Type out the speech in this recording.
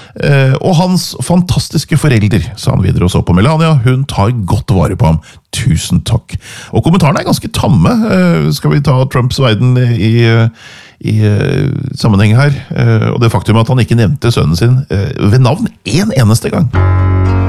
Og hans fantastiske forelder, sa han videre og så på Melania, hun tar godt vare på ham. Tusen takk. Og kommentarene ganske tamme. Skal vi ta Trumps verden i sammenheng her? Og det faktum at han ikke nevnte sønnen sin ved navn en eneste gang.